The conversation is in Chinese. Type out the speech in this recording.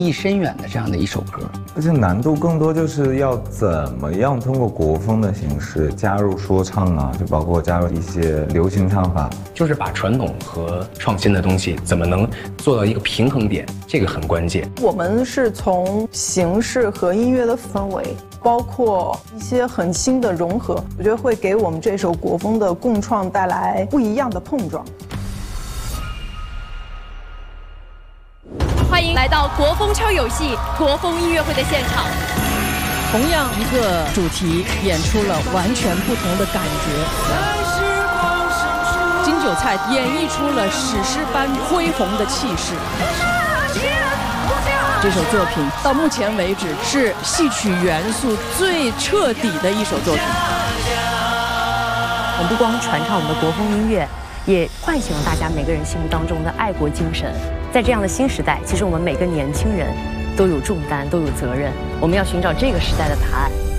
意深远的这样的一首歌。 而且难度更多，就是要怎么样通过国风的形式加入说唱啊，就包括加入一些流行唱法， 就是把传统和创新的东西怎么能做到一个平衡点，这个很关键。 我们是从形式和音乐的氛围，包括一些很新的融合，我觉得会给我们这首国风的共创带来不一样的碰撞。 欢迎来到国风超游戏国风音乐会的现场。 同样一个主题，演出了完全不同的感觉。金韭菜演绎出了史诗般恢宏的气势。这首作品到目前为止是戏曲元素最彻底的一首作品。 我们不光传唱我们的国风音乐，也唤醒了大家每个人心目当中的爱国精神。在这样的新时代，其实我们每个年轻人都有重担，都有责任。我们要寻找这个时代的答案。